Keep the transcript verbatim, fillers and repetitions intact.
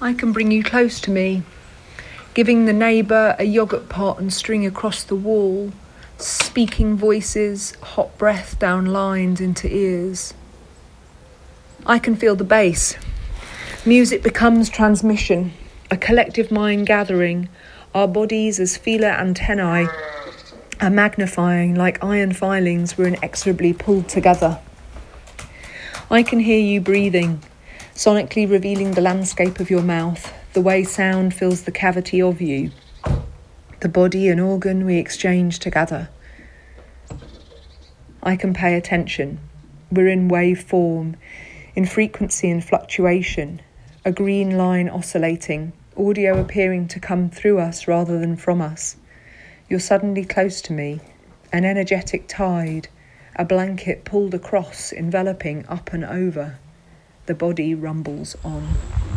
I can bring you close to me, giving the neighbour a yoghurt pot and string across the wall, speaking voices, hot breath down lines into ears. I can feel the bass. Music becomes transmission, a collective mind gathering. Our bodies as feeler antennae are magnifying like iron filings were inexorably pulled together. I can hear you breathing, sonically revealing the landscape of your mouth, the way sound fills the cavity of you, the body and organ we exchange together. I can pay attention. We're in wave form, in frequency and fluctuation, a green line oscillating, audio appearing to come through us rather than from us. You're suddenly close to me, an energetic tide, a blanket pulled across, enveloping up and over. The body rumbles on.